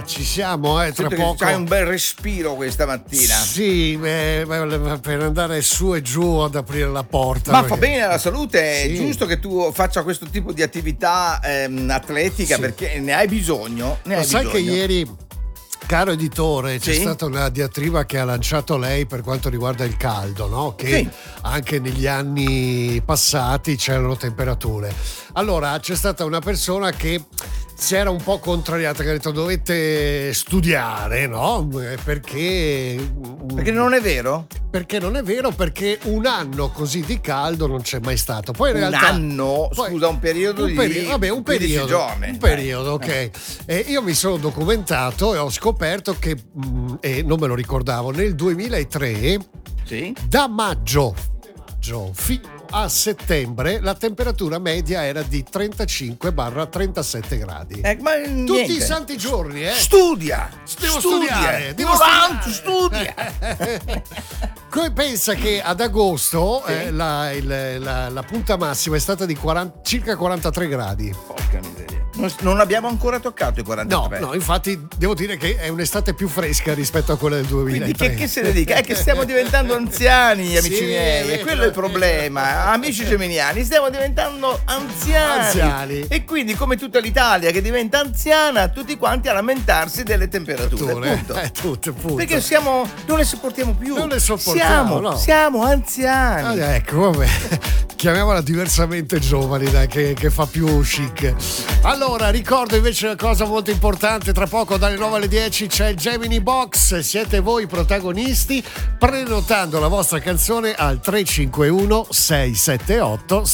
ci siamo, tra Sento che poco. c'hai un bel respiro questa mattina. Sì, per andare su e giù ad aprire la porta. Ma perché- fa bene alla salute, Sì. è giusto che tu faccia questo tipo di attività atletica, Sì. perché ne hai bisogno. Lo sai che ieri, caro editore, c'è Sì? stata una diatriba che ha lanciato lei per quanto riguarda il caldo, no? Che Sì. anche negli anni passati c'erano temperature. Allora c'è stata una persona che si era un po' contrariata, che ha detto dovete studiare, no? Perché non è vero? Perché non è vero, perché un anno così di caldo non c'è mai stato. Poi in Un realtà, anno? Scusa, un periodo di 15 giorni. Un periodo, ok. Io mi sono documentato e ho scoperto che, e non me lo ricordavo, nel 2003, Sì? da maggio fino a settembre, la temperatura media era di 35-37 gradi. Ma Tutti niente. i santi giorni, Studia! Devo studia! studiare, devo Ignorante, studiare. studia! Pensa che ad agosto Sì. la punta massima è stata di circa 43 gradi. Porca miseria. Non abbiamo ancora toccato i 43. No, infatti devo dire che è un'estate più fresca rispetto a quella del 2003. Quindi che se ne dica? È che stiamo diventando anziani, amici Sì, miei, è e quello è il problema. Amici geminiani, stiamo diventando anziani. E quindi, come tutta l'Italia che diventa anziana, tutti quanti a lamentarsi delle temperature. Punto. Punto. Perché non le sopportiamo più. Non le sopportiamo, no. Siamo anziani. Ecco, vabbè. Chiamiamola diversamente giovani, dai, che fa più chic. Allora, ricordo invece una cosa molto importante: tra poco dalle 9 alle 10 c'è il Gemini Box. Siete voi i protagonisti, prenotando la vostra canzone al 351 678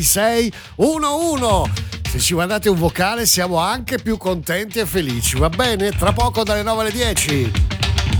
6611. Se ci mandate un vocale siamo anche più contenti e felici, va bene? Tra poco dalle 9 alle 10.